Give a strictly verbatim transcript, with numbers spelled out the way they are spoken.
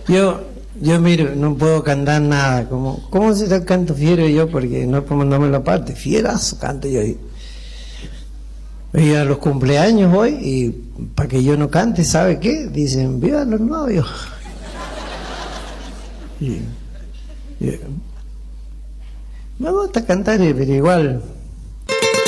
Yo, yo miro, no puedo cantar nada. ¿Cómo, cómo será el canto fiero yo? Porque no, no me lo parte. Fierazo canto yo. Voy a los cumpleaños hoy y para que yo no cante, ¿sabe qué? Dicen, viva los novios. Y, y, me gusta cantar, pero igual